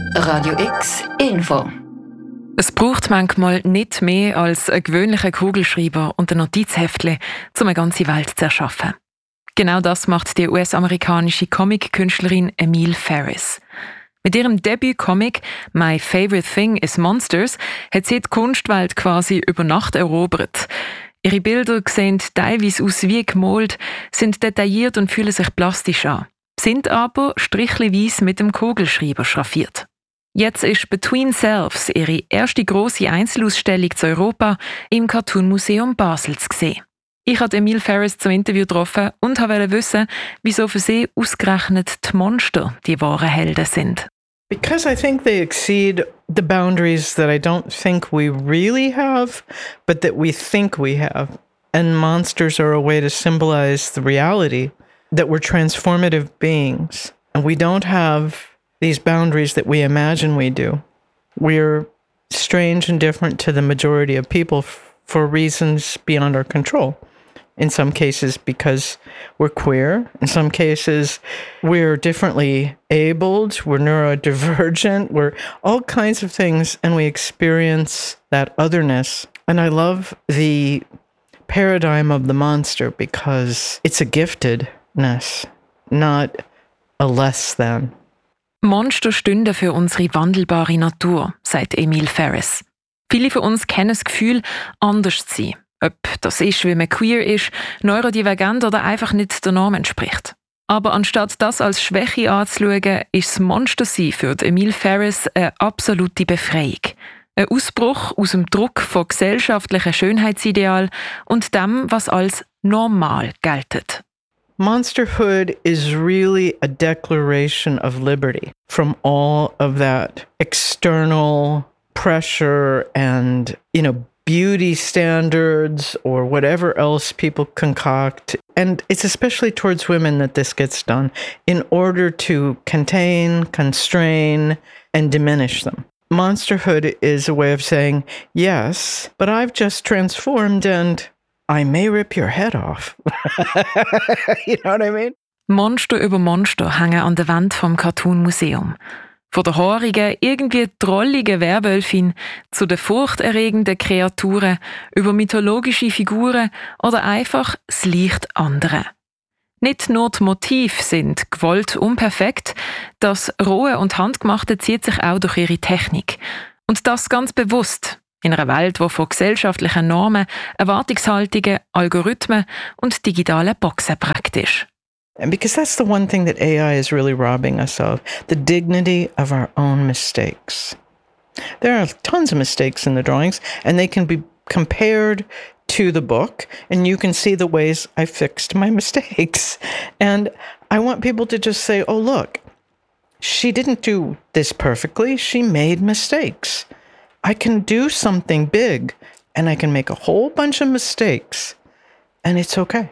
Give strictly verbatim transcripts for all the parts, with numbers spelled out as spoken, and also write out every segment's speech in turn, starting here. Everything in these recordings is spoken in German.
Radio X Info. Es braucht manchmal nicht mehr als einen gewöhnlichen Kugelschreiber und ein Notizheftchen, um eine ganze Welt zu erschaffen. Genau das macht die U S-amerikanische Comic-Künstlerin Emile Ferris. Mit ihrem Debüt-Comic «My Favorite Thing is Monsters» hat sie die Kunstwelt quasi über Nacht erobert. Ihre Bilder sehen teilweise aus wie gemalt, sind detailliert und fühlen sich plastisch an, sind aber strichchenweise mit dem Kugelschreiber schraffiert. Jetzt ist «Between Selves» ihre erste grosse Einzelausstellung zu Europa im Cartoon Museum Basel zu sehen. Ich habe Emile Ferris zum Interview getroffen und wollte wissen, wieso für sie ausgerechnet die Monster die wahren Helden sind. Because I think they exceed the boundaries that I don't think we really have, but that we think we have. And monsters are a way to symbolize the reality that we're transformative beings. And we don't have these boundaries that we imagine we do. We're strange and different to the majority of people f- for reasons beyond our control. In some cases because we're queer. In some cases we're differently abled, we're neurodivergent, we're all kinds of things, and we experience that otherness. And I love the paradigm of the monster because it's a giftedness, not a less than. Monster stünden für unsere wandelbare Natur, sagt Emile Ferris. Viele von uns kennen das Gefühl, anders zu sein. Ob das ist, weil man queer ist, neurodivergent oder einfach nicht der Norm entspricht. Aber anstatt das als Schwäche anzuschauen, ist das Monstersein für Emile Ferris eine absolute Befreiung. Ein Ausbruch aus dem Druck von gesellschaftlichen Schönheitsidealen und dem, was als normal geltet. Monsterhood is really a declaration of liberty from all of that external pressure and, you know, beauty standards or whatever else people concoct. And it's especially towards women that this gets done in order to contain, constrain, and diminish them. Monsterhood is a way of saying, yes, but I've just transformed and I may rip your head off. You know what I mean? Monster über Monster hängen an der Wand vom Cartoon Museum. Von der haarigen, irgendwie drolligen Werwölfin zu den furchterregenden Kreaturen, über mythologische Figuren oder einfach das leicht andere. Nicht nur die Motive sind gewollt unperfekt, das Rohe und Handgemachte zieht sich auch durch ihre Technik. Und das ganz bewusst. In einer Welt, die von gesellschaftlichen Normen, Erwartungshaltungen, Algorithmen und digitalen Boxen prägt ist. And because that's the one thing that A I is really robbing us of, the dignity of our own mistakes. There are tons of mistakes in the drawings, and they can be compared to the book, and you can see the ways I fixed my mistakes. And I want people to just say, oh, look, she didn't do this perfectly. She made mistakes. I can do something big, and I can make a whole bunch of mistakes, and it's okay.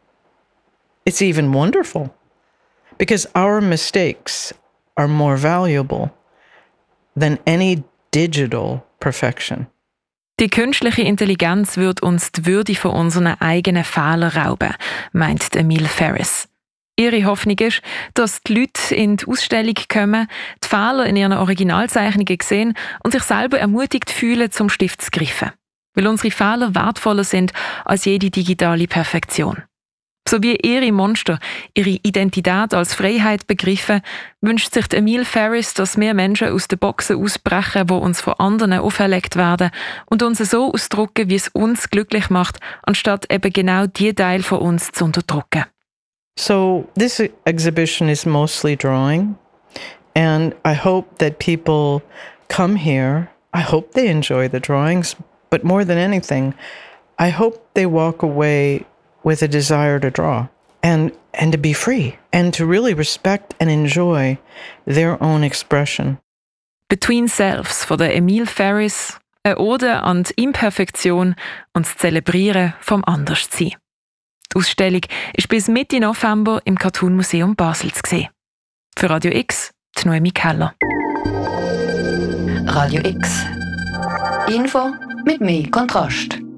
It's even wonderful because our mistakes are more valuable than any digital perfection. Die künstliche Intelligenz wird uns die Würde von unseren eigenen Fehlern rauben, meint Emile Ferris. Ihre Hoffnung ist, dass die Leute in die Ausstellung kommen, die Fehler in ihren Originalzeichnungen sehen und sich selber ermutigt fühlen, zum Stift zu greifen. Weil unsere Fehler wertvoller sind als jede digitale Perfektion. So wie ihre Monster ihre Identität als Freiheit begriffen, wünscht sich Emile Ferris, dass mehr Menschen aus den Boxen ausbrechen, die uns von anderen auferlegt werden und uns so ausdrücken, wie es uns glücklich macht, anstatt eben genau die Teile von uns zu unterdrücken. So this exhibition is mostly drawing, and I hope that people come here. I hope they enjoy the drawings, but more than anything, I hope they walk away with a desire to draw and and to be free and to really respect and enjoy their own expression. Between Selves von der Emile Ferris, eine Ode an die Imperfektion und das Zelebrieren vom Anderssein. Die Ausstellung ist bis Mitte November im Cartoon Museum Basel zu sehen. Für Radio X, die Noemi Keller. Radio X. Info mit mehr Kontrast.